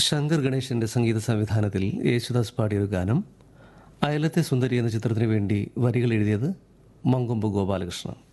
ശങ്കർ ഗണേശൻ്റെ സംഗീത സംവിധാനത്തിൽ യേശുദാസ് പാടിയൊരു ഗാനം. അയലത്തെ സുന്ദരി എന്ന ചിത്രത്തിനു വേണ്ടി വരികൾ എഴുതിയത് മങ്കൊമ്പ് ഗോപാലകൃഷ്ണൻ.